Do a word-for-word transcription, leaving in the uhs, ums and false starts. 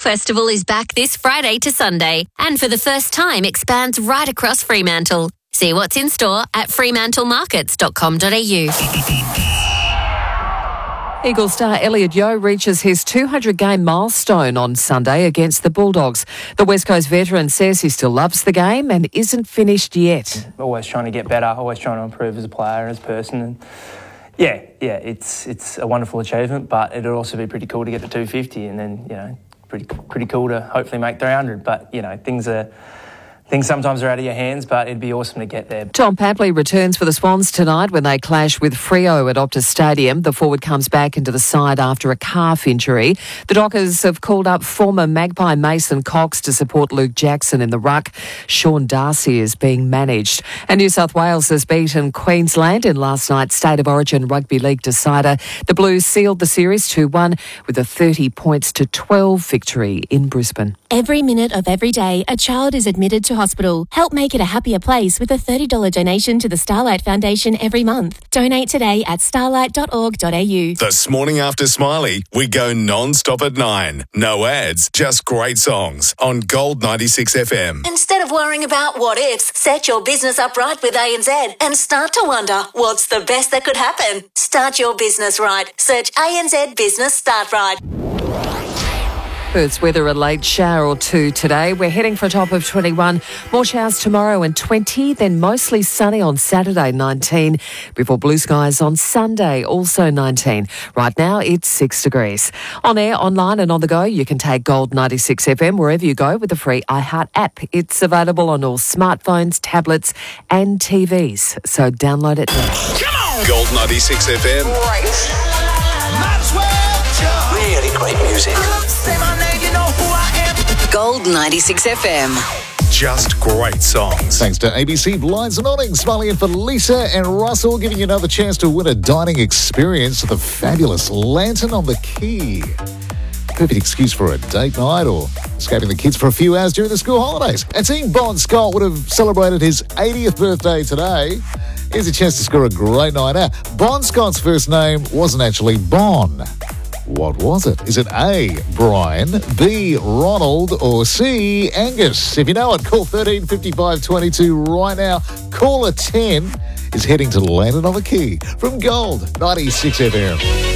Festival is back this Friday to Sunday and for the first time expands right across Fremantle. See what's in store at fremantle markets dot com dot a u. Eagle star Elliot Yeo reaches his two hundred game milestone on Sunday against the Bulldogs. The West Coast veteran says he still loves the game and isn't finished yet. Always trying to get better, always trying to improve as a player, as a person. And yeah, yeah, it's it's a wonderful achievement, but it'd also be pretty cool to get to two fifty and then, you know, pretty pretty cool to hopefully make three hundred. But, you know, things are... Things sometimes are out of your hands, but it'd be awesome to get there. Tom Papley returns for the Swans tonight when they clash with Freo at Optus Stadium. The forward comes back into the side after a calf injury. The Dockers have called up former Magpie Mason Cox to support Luke Jackson in the ruck. Sean Darcy is being managed. And New South Wales has beaten Queensland in last night's State of Origin Rugby League decider. The Blues sealed the series two one with a thirty points to twelve victory in Brisbane. Every minute of every day, a child is admitted to hospital. Help make it a happier place with a thirty dollars donation to the Starlight Foundation every month. Donate today at starlight dot org dot a u. This morning after Smiley, we go non-stop at nine. No ads, just great songs on Gold ninety-six F M. Instead of worrying about what ifs, set your business up right with A N Z and start to wonder what's the best that could happen. Start your business right. Search A N Z Business Start Right. Perth's weather, a late shower or two today. We're heading for a top of twenty-one. More showers tomorrow and twenty, then mostly sunny on Saturday, nineteen, before blue skies on Sunday, also nineteen. Right now, it's six degrees. On air, online and on the go, you can take Gold ninety-six F M wherever you go with the free iHeart app. It's available on all smartphones, tablets and T Vs, so download it now. Come on! Gold ninety-six F M. Great. Might as well jump. Really great music. Say my name, you know who I am. Gold ninety-six F M. Just great songs. Thanks to A B C Blinds and Awnings, Smiley in for Lisa and Russell, giving you another chance to win a dining experience at the fabulous Lantern on the Quay. Perfect excuse for a date night or escaping the kids for a few hours during the school holidays. And seeing Bon Scott would have celebrated his eightieth birthday today. Here's a chance to score a great night out. Bon Scott's first name wasn't actually Bon. What was it? Is it A, Brian, B, Ronald, or C, Angus? If you know it, call thirteen fifty-five twenty-two right now. Caller ten is heading to Lantern on the Quay from Gold ninety-six F M.